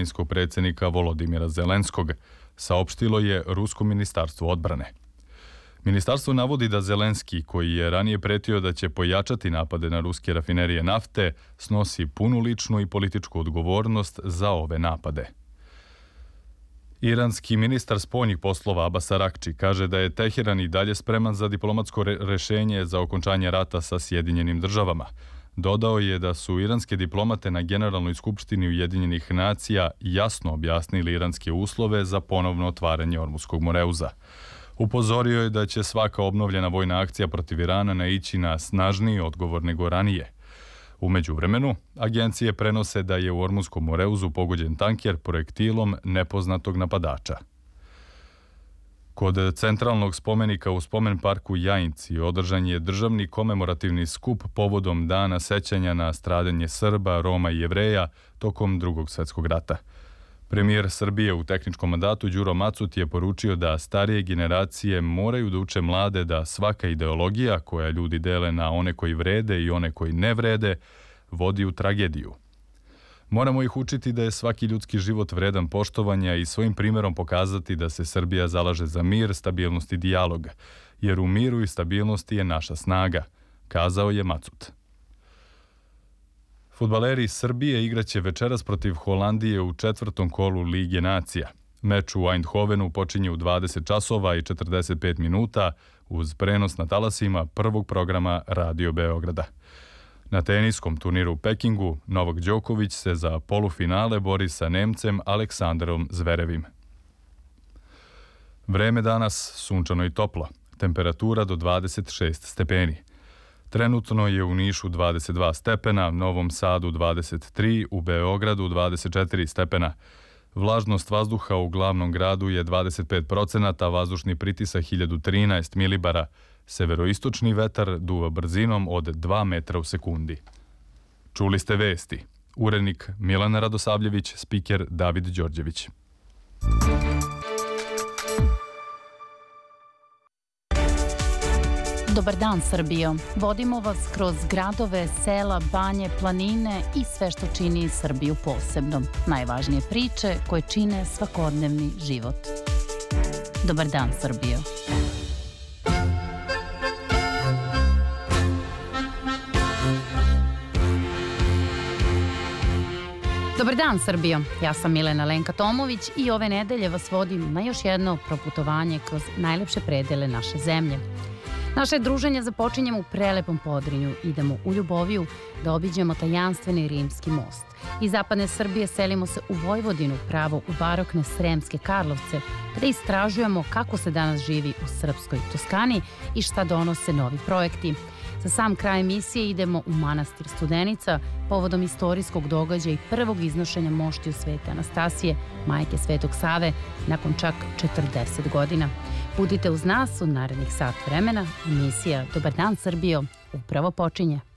ukrajinskog predsjednika Volodimira Zelenskog, saopštilo je Rusko ministarstvo odbrane. Ministarstvo navodi da Zelenski, koji je ranije pretio da će pojačati napade na ruske rafinerije nafte, snosi punu ličnu i političku odgovornost za ove napade. Iranski ministar spoljnih poslova Abbas Arakči kaže da je Teheran i dalje spreman za diplomatsko rešenje za okončanje rata sa Sjedinjenim državama. Dodao je da su iranske diplomate na Generalnoj skupštini Ujedinjenih nacija jasno objasnili iranske uslove za ponovno otvaranje Ormuskog moreuza. Upozorio je da će svaka obnovljena vojna akcija protiv Irana naići na snažniji odgovor nego ranije. U međuvremenu, agencije prenose da je u Ormuskom moreuzu pogođen tanker projektilom nepoznatog napadača. Kod centralnog spomenika u spomen parku Jajinci održan je državni komemorativni skup povodom dana sećanja na stradanje Srba, Roma i Jevreja tokom Drugog svjetskog rata. Premijer Srbije u tehničkom mandatu Đuro Macut je poručio da starije generacije moraju da uče mlade da svaka ideologija koja ljudi dele na one koji vrede i one koji ne vrede vodi u tragediju. Moramo ih učiti da je svaki ljudski život vredan poštovanja i svojim primjerom pokazati da se Srbija zalaže za mir, stabilnost i dijalog, jer u miru i stabilnosti je naša snaga, kazao je Macut. Fudbaleri Srbije igraće večeras protiv Holandije u 4. kolu Lige nacija. Meč u Eindhovenu počinje u 20 časova i 45 minuta uz prenos na talasima prvog programa Radio Beograda. Na teniskom turniru u Pekingu Novak Đoković se za polufinale bori sa Nemcem Aleksandrom Zverevim. Vreme danas sunčano i toplo, temperatura do 26 stepeni. Trenutno je u Nišu 22 stepena, Novom Sadu 23, u Beogradu 24 stepena. Vlažnost vazduha u glavnom gradu je 25%, vazdušni pritisak 1013 milibara. Severoistočni vetar duva brzinom od 2 metra u sekundi. Čuli ste vesti. Urednik Milana Radosavljević, spiker David Đorđević. Dobar dan, Srbijo. Vodimo vas kroz gradove, sela, banje, planine i sve što čini Srbiju posebno. Najvažnije priče koje čine svakodnevni život. Dobar dan, Srbijo. Dobar dan, Srbijo. Ja sam Milena Lenka Tomović i ove nedelje vas vodim na još jedno proputovanje kroz najlepše predele naše zemlje. Naše druženje započinjemo u prelepom Podrinju. Idemo u Ljuboviju da obiđemo tajanstveni Rimski most. Iz zapadne Srbije selimo se u Vojvodinu, pravo u barokne Sremske Karlovce, gde istražujemo kako se danas živi u srpskoj Toskani i šta donose novi projekti. Za sam kraj emisije idemo u manastir Studenica povodom istorijskog događaja i prvog iznošenja moštiju Svete Anastasije, majke Svetog Save, nakon čak 40 godina. Budite uz nas u narednih sat vremena. Emisija Dobar dan, Srbijo upravo počinje.